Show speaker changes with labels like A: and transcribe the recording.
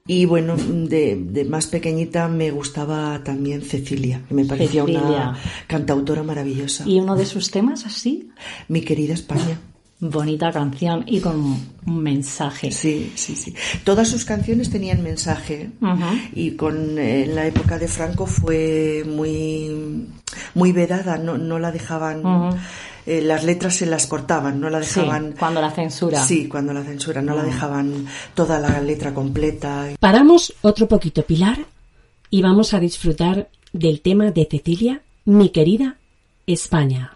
A: Y bueno, de más pequeñita me gustaba también Cecilia, que me parecía una cantautora maravillosa.
B: ¿Y uno de sus temas así?
A: Mi querida España.
B: Bonita canción y con un mensaje.
A: Sí. Todas sus canciones tenían mensaje. Y en la época de Franco fue muy vedada, no la dejaban... las letras se las cortaban, no la dejaban...
B: Sí, cuando la censura.
A: Sí, cuando la censura, no la dejaban toda la letra completa.
C: Paramos otro poquito, Pilar, y vamos a disfrutar del tema de Cecilia, Mi querida España.